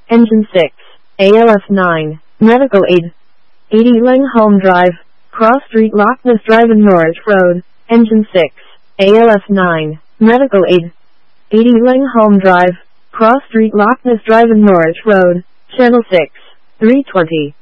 Engine 6, ALS 9, Medical Aid. 80 Langholm Drive, Cross Street, Loch Ness Drive and Norwich Road. Engine 6, ALS 9, Medical Aid. 80 Langholm Drive, Cross Street, Loch Ness Drive and Norwich Road. Channel 6, 320.